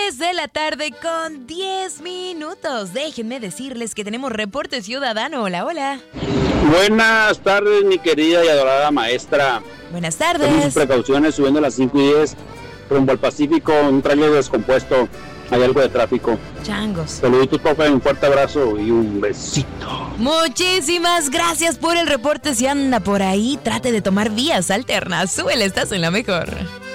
3:10 p.m. Déjenme decirles que tenemos reporte ciudadano. Hola, hola. Buenas tardes, mi querida y adorada maestra. Buenas Con sus tardes. precauciones, subiendo a las 5:10 rumbo al Pacífico, un trailer descompuesto. Hay algo de tráfico. Changos. Saluditos, profe, un fuerte abrazo y un besito. Muchísimas gracias por el reporte. Si anda por ahí, trate de tomar vías alternas. Súbele, estás en la mejor.